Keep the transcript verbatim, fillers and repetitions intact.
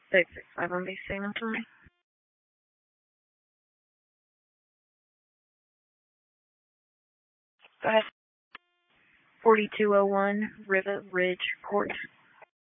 six six five on base San Antonio. Go ahead. forty-two oh one River Ridge Court.